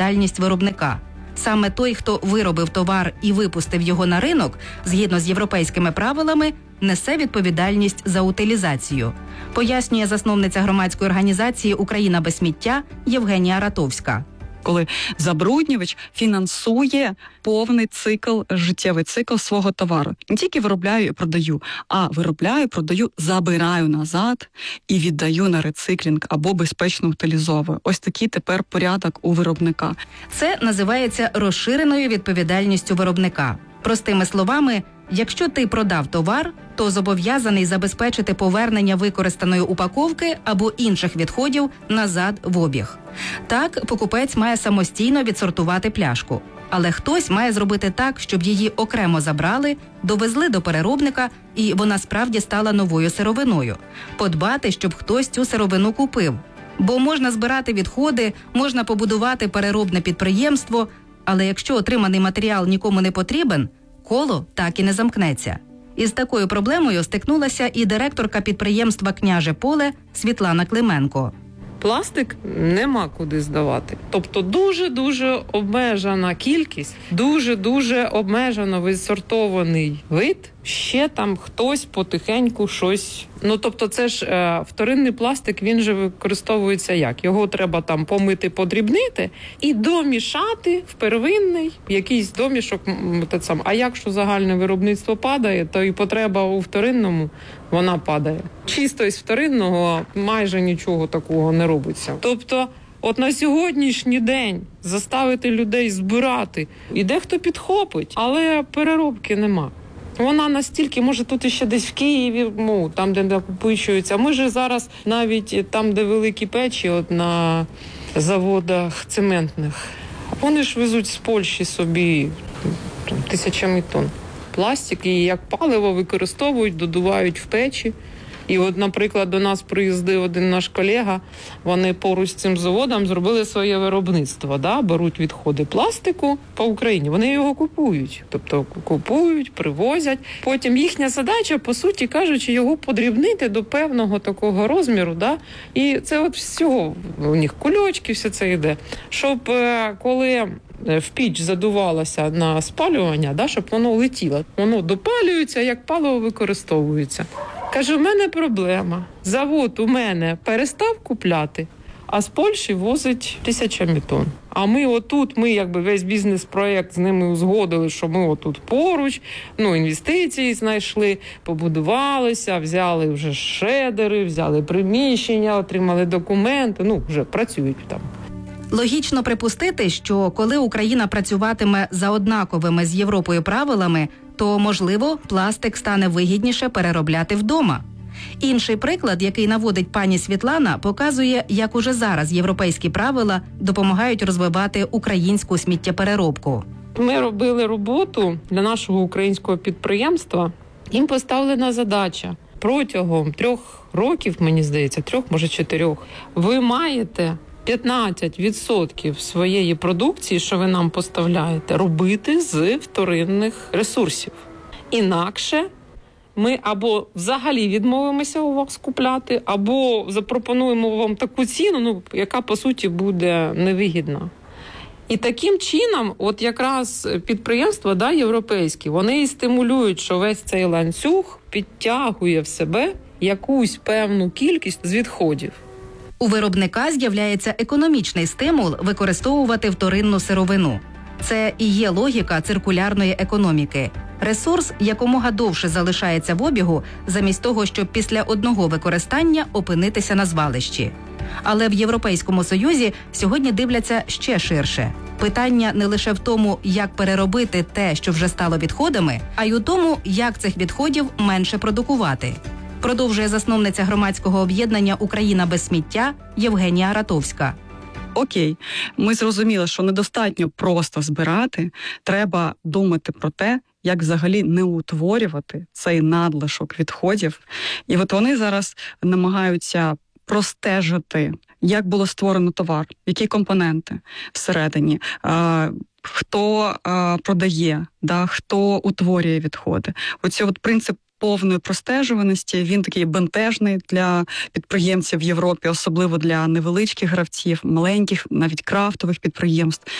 відповідальність виробника. Саме той, хто виробив товар і випустив його на ринок, згідно з європейськими правилами, несе відповідальність за утилізацію, пояснює засновниця громадської організації «Україна без сміття» Євгенія Ратовська. Коли забруднювач фінансує повний цикл, життєвий цикл свого товару. Не тільки виробляю і продаю, а виробляю, продаю, забираю назад і віддаю на рециклінг або безпечно утилізовую. Ось такий тепер порядок у виробника. Це називається розширеною відповідальністю виробника. Простими словами, якщо ти продав товар, то зобов'язаний забезпечити повернення використаної упаковки або інших відходів назад в обіг. Так, покупець має самостійно відсортувати пляшку. Але хтось має зробити так, щоб її окремо забрали, довезли до переробника і вона справді стала новою сировиною. Подбати, щоб хтось цю сировину купив. Бо можна збирати відходи, можна побудувати переробне підприємство, але якщо отриманий матеріал нікому не потрібен, коло так і не замкнеться. Із такою проблемою стикнулася і директорка підприємства «Княже поле» Світлана Клименко. Пластик нема куди здавати. Тобто дуже-дуже обмежена кількість, дуже-дуже обмежено відсортований вид. Ще там хтось потихеньку щось... тобто це ж вторинний пластик, він же використовується як? Його треба там помити, подрібнити і домішати в первинний якийсь домішок. А якщо загальне виробництво падає, то і потреба у вторинному, вона падає. Чисто із вторинного майже нічого такого не робиться. Тобто от на сьогоднішній день заставити людей збирати, і дехто підхопить, але переробки нема. Вона настільки, може тут ще десь в Києві, там, де накопичуються. Ми ж зараз навіть там, де великі печі, от на заводах цементних, вони ж везуть з Польщі собі тисячами тонн пластик, і як паливо використовують, додувають в печі. І от, наприклад, до нас приїздив один наш колега, вони поруч з цим заводом зробили своє виробництво, беруть відходи пластику по Україні, вони його купують. Тобто купують, привозять. Потім їхня задача, по суті кажучи, його подрібнити до певного такого розміру, і це от всього, у них кульочки, все це йде. Щоб коли в піч задувалося на спалювання, щоб воно летіло. Воно допалюється, як паливо використовується. Каже, в мене проблема. Завод у мене перестав купляти, а з Польщі возить тисячами тонн. А ми якби весь бізнес-проєкт з ними узгодили, що ми отут поруч, інвестиції знайшли, побудувалися, взяли вже шредери, взяли приміщення, отримали документи, вже працюють там. Логічно припустити, що коли Україна працюватиме за однаковими з Європою правилами, то, можливо, пластик стане вигідніше переробляти вдома. Інший приклад, який наводить пані Світлана, показує, як уже зараз європейські правила допомагають розвивати українську сміттєпереробку. Ми робили роботу для нашого українського підприємства. Їм поставлена задача. Протягом 3 років, мені здається, 3, може 4, ви маєте 15% своєї продукції, що ви нам поставляєте, робити з вторинних ресурсів. Інакше ми або взагалі відмовимося у вас купляти, або запропонуємо вам таку ціну, яка, по суті, буде невигідна. І таким чином, от якраз підприємства європейські, вони і стимулюють, що весь цей ланцюг підтягує в себе якусь певну кількість з відходів. У виробника з'являється економічний стимул використовувати вторинну сировину. Це і є логіка циркулярної економіки. Ресурс якомога довше залишається в обігу, замість того, щоб після одного використання опинитися на звалищі. Але в Європейському Союзі сьогодні дивляться ще ширше. Питання не лише в тому, як переробити те, що вже стало відходами, а й у тому, як цих відходів менше продукувати. Продовжує засновниця громадського об'єднання «Україна без сміття» Євгенія Ратовська. Окей, ми зрозуміли, що недостатньо просто збирати, треба думати про те, як взагалі не утворювати цей надлишок відходів. І от вони зараз намагаються простежити, як було створено товар, які компоненти всередині, хто продає, хто утворює відходи. Оці принцип повної простежуваності, він такий бентежний для підприємців в Європі, особливо для невеличких гравців, маленьких, навіть крафтових підприємств.